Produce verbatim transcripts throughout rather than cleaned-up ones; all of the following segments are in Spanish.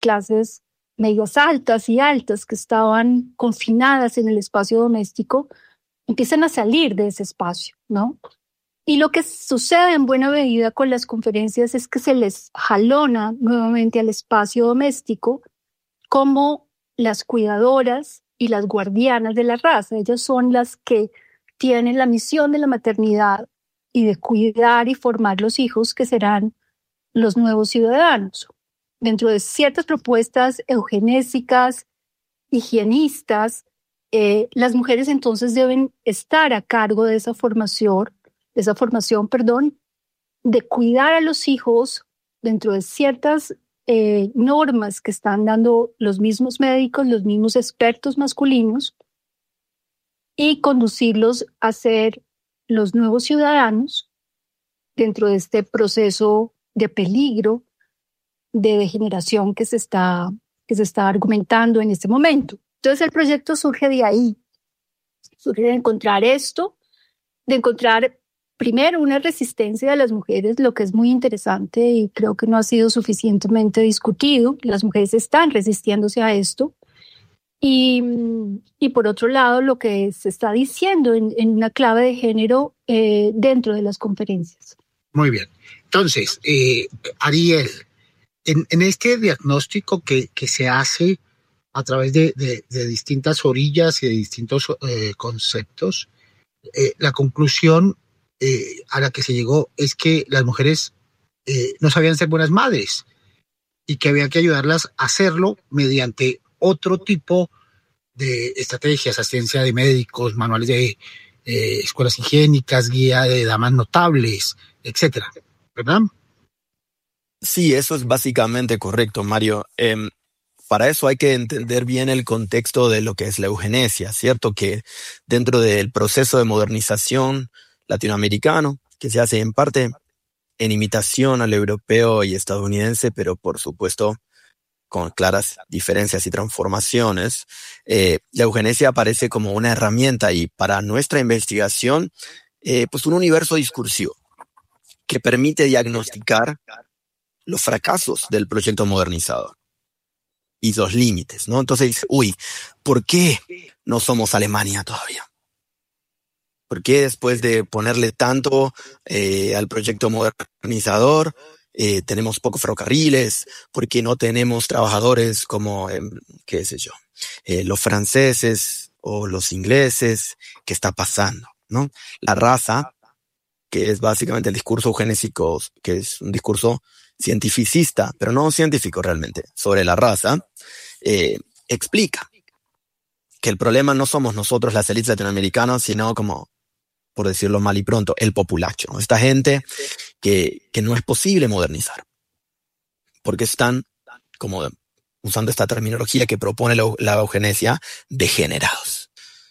clases medias altas y altas que estaban confinadas en el espacio doméstico, empiezan a salir de ese espacio, ¿no? Y lo que sucede en buena medida con las conferencias es que se les jalona nuevamente al espacio doméstico como las cuidadoras y las guardianas de la raza. Ellas son las que tienen la misión de la maternidad y de cuidar y formar los hijos que serán los nuevos ciudadanos. Dentro de ciertas propuestas eugenésicas, higienistas, eh, las mujeres entonces deben estar a cargo de esa formación, de esa formación, perdón, de cuidar a los hijos dentro de ciertas eh, normas que están dando los mismos médicos, los mismos expertos masculinos, y conducirlos a ser los nuevos ciudadanos dentro de este proceso de peligro, de degeneración que se está, que se está argumentando en este momento. Entonces el proyecto surge de ahí, surge de encontrar esto, de encontrar primero una resistencia de las mujeres, lo que es muy interesante y creo que no ha sido suficientemente discutido. Las mujeres están resistiéndose a esto. Y, y por otro lado, lo que se está diciendo en, en una clave de género eh, dentro de las conferencias. Muy bien. Entonces, eh, Ariel, en, en este diagnóstico que, que se hace a través de, de, de distintas orillas y de distintos eh, conceptos, eh, la conclusión eh, a la que se llegó es que las mujeres eh, no sabían ser buenas madres y que había que ayudarlas a hacerlo mediante otro tipo de estrategias, asistencia de médicos, manuales de eh, escuelas higiénicas, guía de damas notables, etcétera, ¿verdad? Sí, eso es básicamente correcto, Mario. Eh, para eso hay que entender bien el contexto de lo que es la eugenesia, ¿cierto? Que dentro del proceso de modernización latinoamericano, que se hace en parte en imitación al europeo y estadounidense, pero por supuesto con claras diferencias y transformaciones, eh, la eugenesia aparece como una herramienta y para nuestra investigación, eh, pues un universo discursivo que permite diagnosticar los fracasos del proyecto modernizador y los límites, ¿no? Entonces, uy, ¿por qué no somos Alemania todavía? ¿Por qué después de ponerle tanto eh, al proyecto modernizador, Eh, tenemos pocos ferrocarriles? Porque no tenemos trabajadores como, eh, qué sé yo, eh, los franceses o los ingleses? ¿Qué está pasando, no? La raza, que es básicamente el discurso eugenésico, que es un discurso cientificista, pero no científico realmente, sobre la raza, eh, explica que el problema no somos nosotros, las élites latinoamericanas, sino como, por decirlo mal y pronto, el populacho, ¿no? Esta gente que, que no es posible modernizar, porque están, como usando esta terminología que propone la, la eugenesia, degenerados.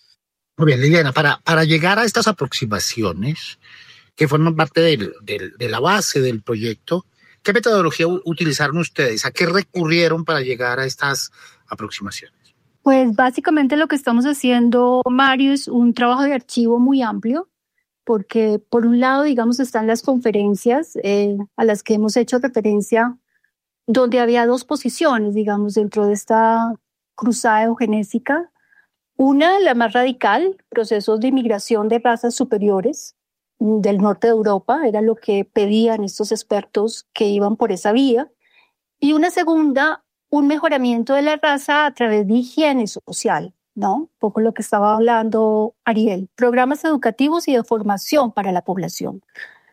Muy bien, Liliana, para, para llegar a estas aproximaciones que forman parte del, del, de la base del proyecto, ¿qué metodología utilizaron ustedes? ¿A qué recurrieron para llegar a estas aproximaciones? Pues básicamente lo que estamos haciendo, Mario, es un trabajo de archivo muy amplio, porque por un lado, digamos, están las conferencias eh, a las que hemos hecho referencia, donde había dos posiciones, digamos, dentro de esta cruzada eugenésica. Una, la más radical, procesos de inmigración de razas superiores del norte de Europa, era lo que pedían estos expertos que iban por esa vía. Y una segunda, un mejoramiento de la raza a través de higiene social, ¿no? Un poco lo que estaba hablando Ariel. Programas educativos y de formación para la población.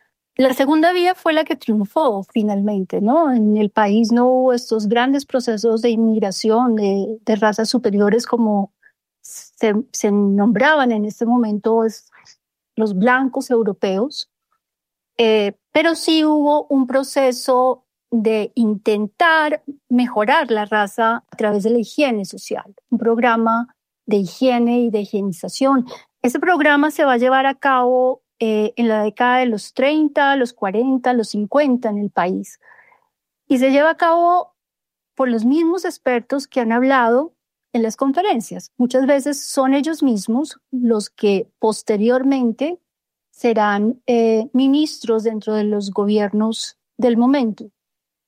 La segunda vía fue la que triunfó finalmente, ¿no? En el país no hubo estos grandes procesos de inmigración de, de razas superiores como se, se nombraban en este momento es, los blancos europeos, eh, pero sí hubo un proceso de intentar mejorar la raza a través de la higiene social, un programa de higiene y de higienización. Ese programa se va a llevar a cabo eh, en la década de los treinta, los cuarenta, los cincuenta en el país. Y se lleva a cabo por los mismos expertos que han hablado en las conferencias. Muchas veces son ellos mismos los que posteriormente serán eh, ministros dentro de los gobiernos del momento.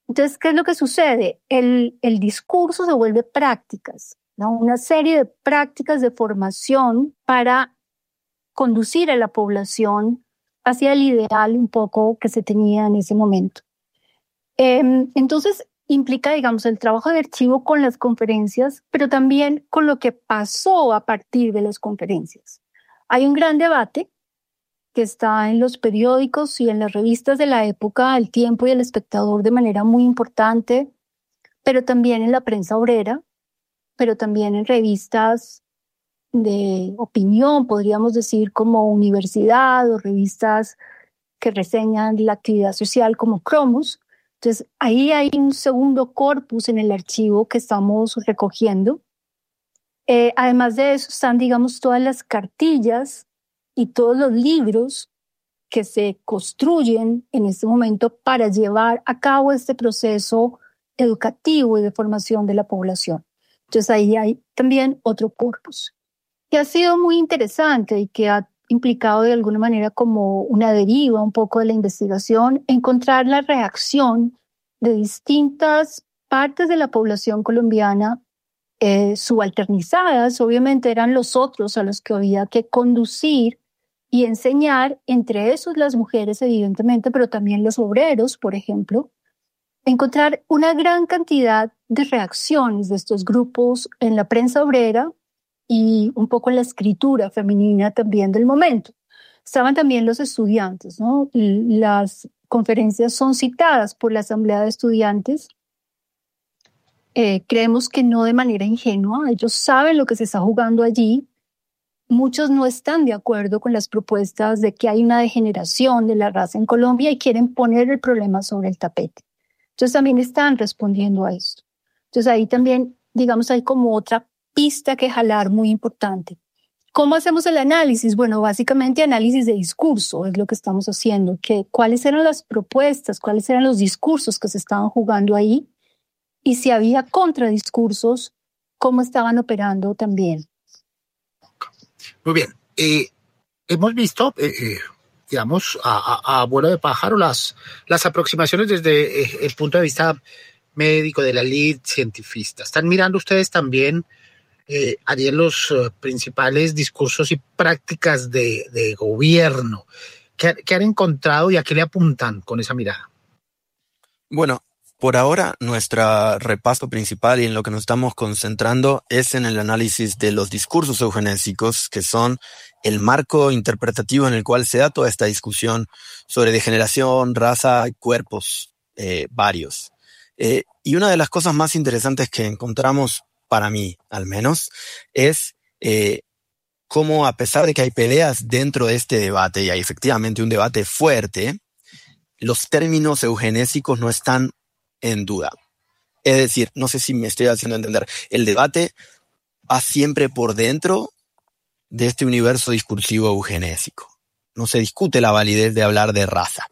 Entonces, ¿qué es lo que sucede? El, el discurso se vuelve prácticas, ¿no? Una serie de prácticas de formación para conducir a la población hacia el ideal un poco que se tenía en ese momento. Eh, entonces, implica, digamos, el trabajo de archivo con las conferencias, pero también con lo que pasó a partir de las conferencias. Hay un gran debate que está en los periódicos y en las revistas de la época, El Tiempo y El Espectador, de manera muy importante, pero también en la prensa obrera, pero también en revistas de opinión, podríamos decir, como Universidad, o revistas que reseñan la actividad social como Cromos. Entonces, ahí hay un segundo corpus en el archivo que estamos recogiendo. Eh, además de eso, están, digamos, todas las cartillas y todos los libros que se construyen en este momento para llevar a cabo este proceso educativo y de formación de la población. Entonces ahí hay también otro corpus que ha sido muy interesante y que ha implicado de alguna manera como una deriva un poco de la investigación, encontrar la reacción de distintas partes de la población colombiana eh, subalternizadas. Obviamente eran los otros a los que había que conducir y enseñar, entre esos las mujeres evidentemente, pero también los obreros, por ejemplo, encontrar una gran cantidad de reacciones de estos grupos en la prensa obrera y un poco en la escritura femenina también del momento. Estaban también los estudiantes, ¿no? Las conferencias son citadas por la Asamblea de Estudiantes. Eh, creemos que no de manera ingenua, ellos saben lo que se está jugando allí. Muchos no están de acuerdo con las propuestas de que hay una degeneración de la raza en Colombia y quieren poner el problema sobre el tapete. Entonces también están respondiendo a esto. Entonces ahí también, digamos, hay como otra pista que jalar muy importante. ¿Cómo hacemos el análisis? Bueno, básicamente análisis de discurso es lo que estamos haciendo. Que, ¿Cuáles eran las propuestas? ¿Cuáles eran los discursos que se estaban jugando ahí? Y si había contradiscursos, ¿cómo estaban operando también? Muy bien. Eh, hemos visto, eh, eh, digamos, a, a, a vuelo de pájaro las, las aproximaciones desde eh, el punto de vista médico, de la elite científica. ¿Están mirando ustedes también, eh, Ariel, los uh, principales discursos y prácticas de, de gobierno? ¿Qué, ¿Qué han encontrado y a qué le apuntan con esa mirada? Bueno, por ahora nuestro repaso principal y en lo que nos estamos concentrando es en el análisis de los discursos eugenésicos, que son el marco interpretativo en el cual se da toda esta discusión sobre degeneración, raza y cuerpos eh, varios. Eh, y una de las cosas más interesantes que encontramos, para mí al menos, es eh, cómo, a pesar de que hay peleas dentro de este debate, y hay efectivamente un debate fuerte, los términos eugenésicos no están en duda. Es decir, no sé si me estoy haciendo entender, el debate va siempre por dentro de este universo discursivo eugenésico. No se discute la validez de hablar de raza,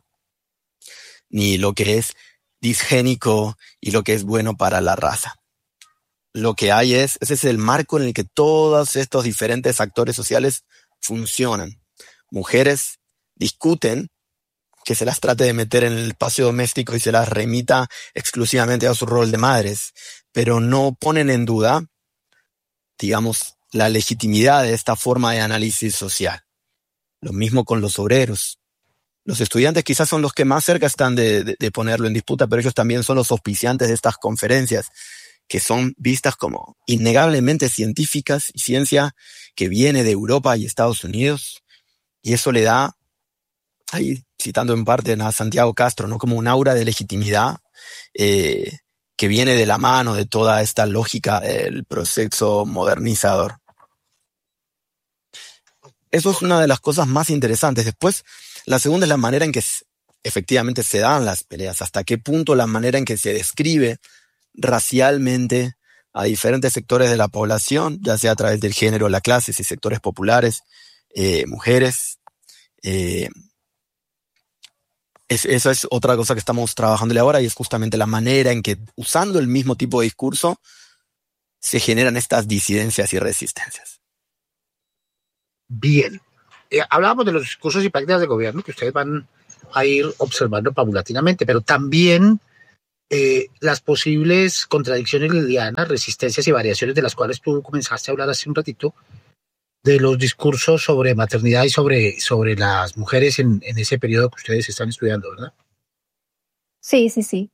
ni lo que es disgénico y lo que es bueno para la raza. Lo que hay es, ese es el marco en el que todos estos diferentes actores sociales funcionan. Mujeres discuten que se las trate de meter en el espacio doméstico y se las remita exclusivamente a su rol de madres, pero no ponen en duda, digamos, la legitimidad de esta forma de análisis social. Lo mismo con los obreros. Los estudiantes quizás son los que más cerca están de, de, de ponerlo en disputa, pero ellos también son los auspiciantes de estas conferencias, que son vistas como innegablemente científicas y ciencia que viene de Europa y Estados Unidos, y eso le da, ahí citando en parte a Santiago Castro, ¿no?, como un aura de legitimidad eh, que viene de la mano de toda esta lógica del proceso modernizador. Eso es una de las cosas más interesantes. Después, la segunda es la manera en que efectivamente se dan las peleas, hasta qué punto la manera en que se describe racialmente a diferentes sectores de la población, ya sea a través del género, la clase, y sectores populares, eh, mujeres. Eh, es, eso es otra cosa que estamos trabajándole ahora, y es justamente la manera en que, usando el mismo tipo de discurso, se generan estas disidencias y resistencias. Bien. Eh, hablábamos de los discursos y prácticas de gobierno que ustedes van a ir observando paulatinamente, pero también eh, las posibles contradicciones lilianas, resistencias y variaciones de las cuales tú comenzaste a hablar hace un ratito, de los discursos sobre maternidad y sobre, sobre las mujeres en, en ese periodo que ustedes están estudiando, ¿verdad? Sí, sí, sí.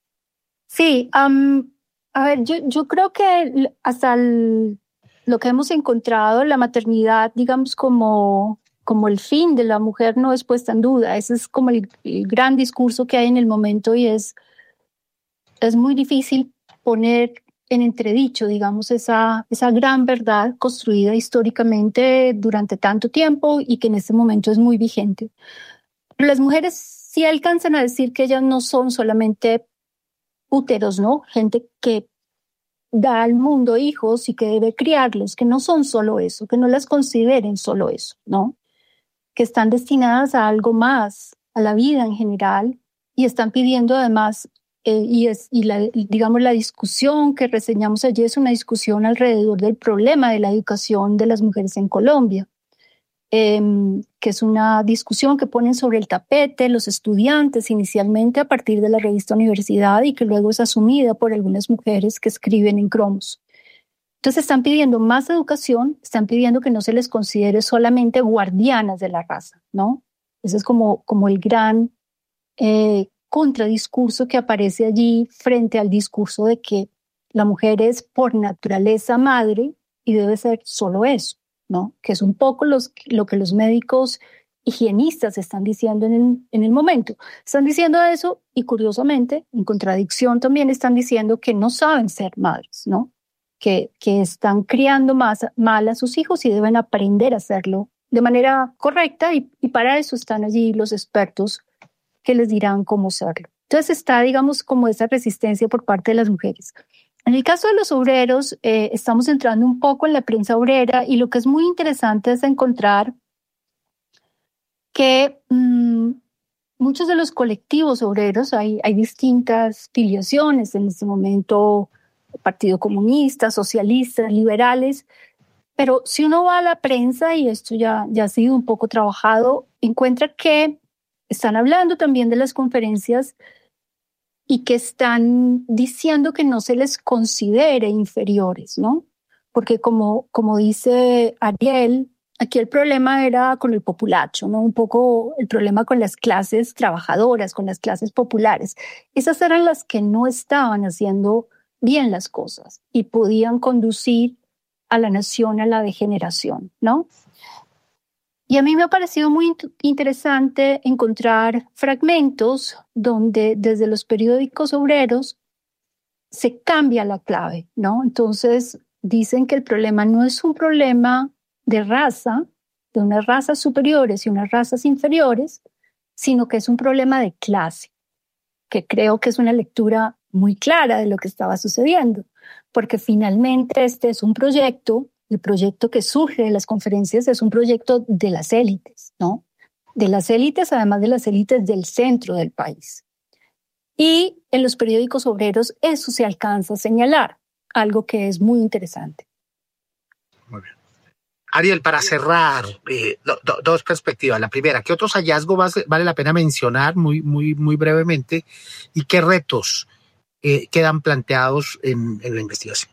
Sí, um, a ver, yo, yo creo que hasta el, lo que hemos encontrado, la maternidad, digamos, como, como el fin de la mujer no es puesta en duda. Ese es como el, el gran discurso que hay en el momento y es, es muy difícil poner en entredicho, digamos, esa, esa gran verdad construida históricamente durante tanto tiempo y que en este momento es muy vigente. Pero las mujeres sí alcanzan a decir que ellas no son solamente úteros, ¿no? Gente que da al mundo hijos y que debe criarlos, que no son solo eso, que no las consideren solo eso, ¿no? Que están destinadas a algo más, a la vida en general, y están pidiendo además, eh, y, es, y la, digamos, la discusión que reseñamos ayer es una discusión alrededor del problema de la educación de las mujeres en Colombia. Eh, que es una discusión que ponen sobre el tapete los estudiantes inicialmente a partir de la revista Universidad y que luego es asumida por algunas mujeres que escriben en cromos. Entonces están pidiendo más educación, están pidiendo que no se les considere solamente guardianas de la raza, ¿no? Ese es como, como el gran eh, contradiscurso que aparece allí frente al discurso de que la mujer es por naturaleza madre y debe ser solo eso, ¿no? Que es un poco los, lo que los médicos higienistas están diciendo en el, en el momento. Están diciendo eso y curiosamente, en contradicción también están diciendo que no saben ser madres, ¿no? Que, que están criando más, mal a sus hijos y deben aprender a hacerlo de manera correcta y, y para eso están allí los expertos que les dirán cómo hacerlo. Entonces está, digamos, como esa resistencia por parte de las mujeres. En el caso de los obreros, eh, estamos entrando un poco en la prensa obrera y lo que es muy interesante es encontrar que mmm, muchos de los colectivos obreros, hay, hay distintas filiaciones en este momento, Partido Comunista, socialistas, liberales, pero si uno va a la prensa, y esto ya, ya ha sido un poco trabajado, encuentra que están hablando también de las conferencias y que están diciendo que no se les considere inferiores, ¿no? Porque como, como dice Ariel, aquí el problema era con el populacho, ¿no? Un poco el problema con las clases trabajadoras, con las clases populares. Esas eran las que no estaban haciendo bien las cosas y podían conducir a la nación a la degeneración, ¿no? Y a mí me ha parecido muy interesante encontrar fragmentos donde desde los periódicos obreros se cambia la clave, ¿no? Entonces dicen que el problema no es un problema de raza, de unas razas superiores y unas razas inferiores, sino que es un problema de clase, que creo que es una lectura muy clara de lo que estaba sucediendo, porque finalmente este es un proyecto. El proyecto que surge de las conferencias es un proyecto de las élites, ¿no? De las élites, además de las élites del centro del país. Y en los periódicos obreros eso se alcanza a señalar, algo que es muy interesante. Muy bien. Ariel, para cerrar, eh, do, do, dos perspectivas. La primera, ¿qué otros hallazgos vale la pena mencionar muy, muy, muy brevemente? ¿Y qué retos eh, quedan planteados en, en la investigación?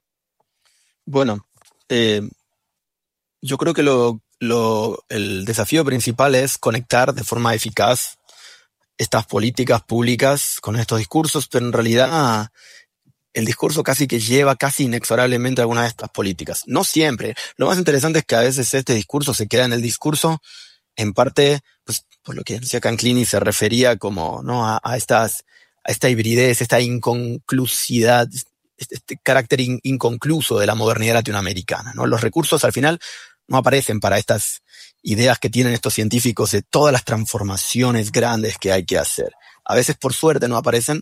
Bueno, Eh, yo creo que lo, lo, el desafío principal es conectar de forma eficaz estas políticas públicas con estos discursos, pero en realidad el discurso casi que lleva casi inexorablemente a alguna de estas políticas. No siempre. Lo más interesante es que a veces este discurso se queda en el discurso, en parte, pues, por lo que decía Canclini, se refería como, ¿no? a, a estas, a esta hibridez, esta inconclusidad, este carácter in, inconcluso de la modernidad latinoamericana, ¿no? Los recursos al final no aparecen para estas ideas que tienen estos científicos de todas las transformaciones grandes que hay que hacer. A veces por suerte no aparecen,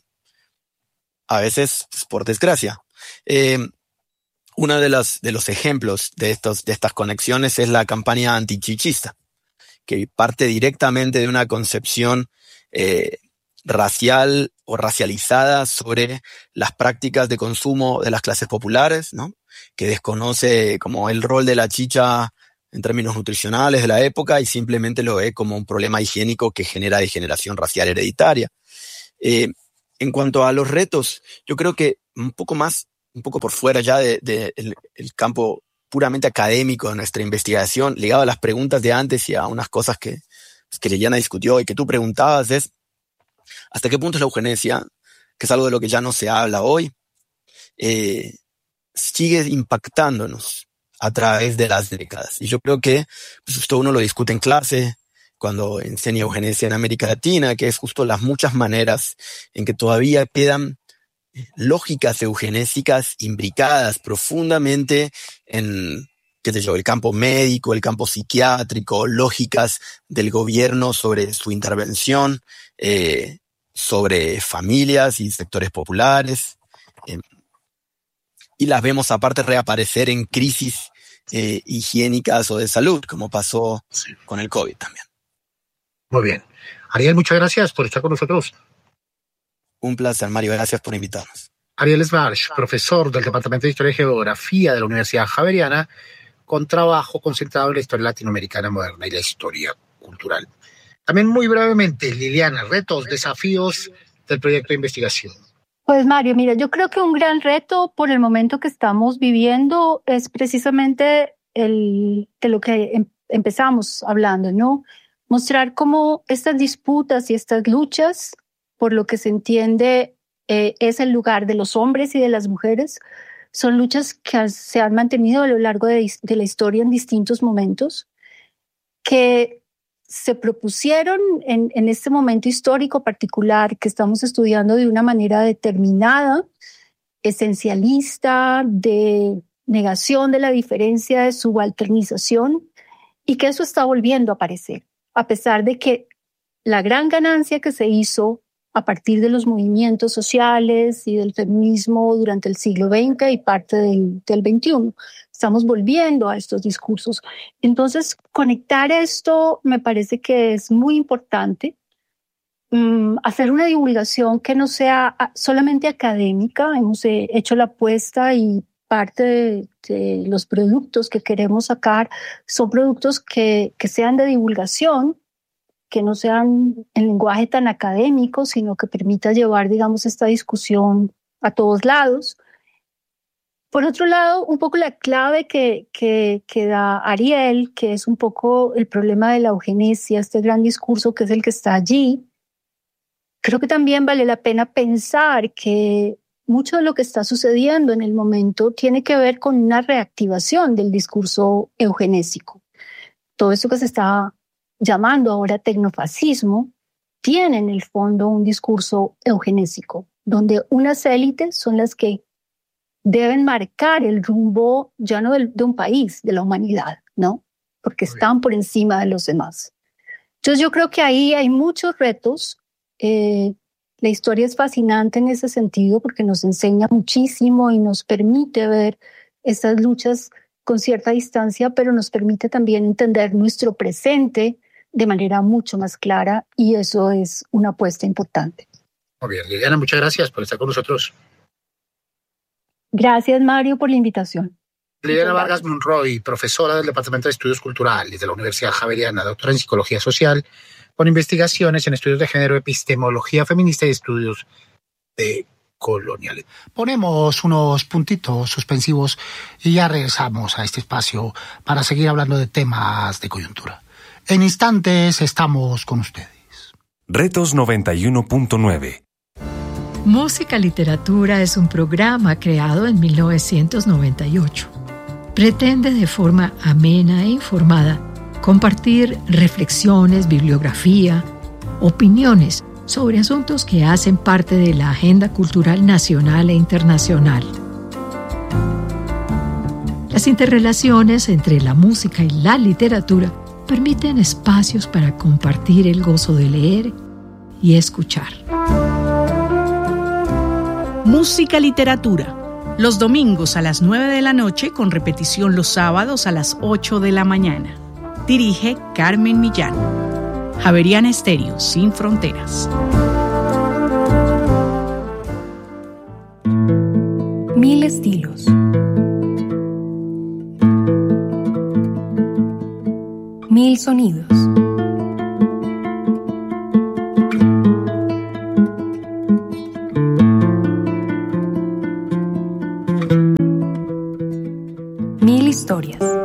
a veces pues, por desgracia. Eh, uno de los, de los ejemplos de, estos, de estas conexiones es la campaña antichichista, que parte directamente de una concepción eh, racial o racializada sobre las prácticas de consumo de las clases populares, ¿no? Que desconoce como el rol de la chicha en términos nutricionales de la época y simplemente lo ve como un problema higiénico que genera degeneración racial hereditaria. Eh, En cuanto a los retos, yo creo que un poco más, un poco por fuera ya del de, de el, el campo puramente académico de nuestra investigación, ligado a las preguntas de antes y a unas cosas que, que Liliana discutió y que tú preguntabas, es hasta qué punto es la eugenesia, que es algo de lo que ya no se habla hoy, eh, sigue impactándonos a través de las décadas. Y yo creo que pues, esto uno lo discute en clase, cuando enseña eugenesia en América Latina, que es justo las muchas maneras en que todavía quedan lógicas eugenésicas imbricadas profundamente en, qué sé yo, el campo médico, el campo psiquiátrico, lógicas del gobierno sobre su intervención, eh, sobre familias y sectores populares. Eh, y las vemos aparte reaparecer en crisis eh, higiénicas o de salud, como pasó sí. con el COVID también. Muy bien. Ariel, muchas gracias por estar con nosotros. Un placer, Mario. Gracias por invitarnos. Ariel Sbarch, profesor del Departamento de Historia y Geografía de la Universidad Javeriana, con trabajo concentrado en la historia latinoamericana moderna y la historia cultural. También muy brevemente, Liliana, retos, desafíos del proyecto de investigación. Pues Mario, mira, yo creo que un gran reto por el momento que estamos viviendo es precisamente el de lo que em- empezamos hablando, ¿no? Mostrar cómo estas disputas y estas luchas, por lo que se entiende eh, es el lugar de los hombres y de las mujeres, son luchas que se han mantenido a lo largo de, de la historia en distintos momentos, que se propusieron en, en este momento histórico particular que estamos estudiando de una manera determinada, esencialista, de negación de la diferencia, de subalternización, y que eso está volviendo a aparecer, a pesar de que la gran ganancia que se hizo a partir de los movimientos sociales y del feminismo durante el siglo veinte y parte del, del veintiuno. Estamos volviendo a estos discursos. Entonces, conectar esto me parece que es muy importante. Um, hacer una divulgación que no sea solamente académica. Hemos eh, hecho la apuesta y parte de, de los productos que queremos sacar son productos que, que sean de divulgación, que no sean en lenguaje tan académico, sino que permita llevar, digamos, esta discusión a todos lados. Por otro lado, un poco la clave que, que, que da Ariel, que es un poco el problema de la eugenesia, este gran discurso que es el que está allí. Creo que también vale la pena pensar que mucho de lo que está sucediendo en el momento tiene que ver con una reactivación del discurso eugenésico. Todo eso que se está llamando ahora tecnofascismo, tiene en el fondo un discurso eugenésico, donde unas élites son las que deben marcar el rumbo ya no de, de un país, de la humanidad, ¿no? Porque están por encima de los demás. Entonces yo creo que ahí hay muchos retos. Eh, la historia es fascinante en ese sentido porque nos enseña muchísimo y nos permite ver estas luchas con cierta distancia, pero nos permite también entender nuestro presente de manera mucho más clara, y eso es una apuesta importante. Muy bien, Liliana, muchas gracias por estar con nosotros. Gracias, Mario, por la invitación. Liliana Vargas Monroy, profesora del Departamento de Estudios Culturales de la Universidad Javeriana, doctora en Psicología Social, con investigaciones en estudios de género, epistemología feminista y estudios de coloniales. Ponemos unos puntitos suspensivos y ya regresamos a este espacio para seguir hablando de temas de coyuntura. En instantes estamos con ustedes. Retos noventa y uno punto nueve. Música Literatura es un programa creado en mil novecientos noventa y ocho. Pretende de forma amena e informada compartir reflexiones, bibliografía, opiniones sobre asuntos que hacen parte de la agenda cultural nacional e internacional. Las interrelaciones entre la música y la literatura permiten espacios para compartir el gozo de leer y escuchar. Música Literatura, los domingos a las nueve de la noche con repetición los sábados a las ocho de la mañana. Dirige Carmen Millán. Javeriana Estéreo, sin fronteras. Mil estilos. Mil sonidos. Mil historias.